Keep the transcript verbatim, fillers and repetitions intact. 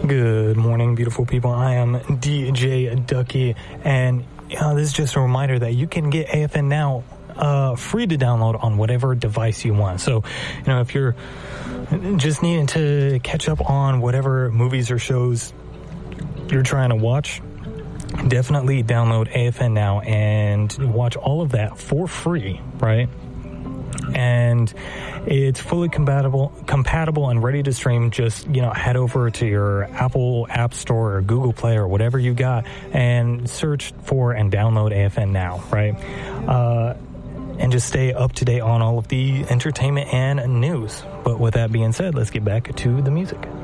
Good morning, beautiful people. I am D J Ducky, and uh, this is just a reminder that you can get A F N Now uh, free to download on whatever device you want. So, you know, if you're just needing to catch up on whatever movies or shows you're trying to watch, definitely download A F N Now and watch all of that for free, right? And it's fully compatible compatible and ready to stream. Just, you know, head over to your Apple App Store or Google Play or whatever you got and search for and download A F N Now, right? Uh, and just stay up to date on all of the entertainment and news. But with that being said, let's get back to the music.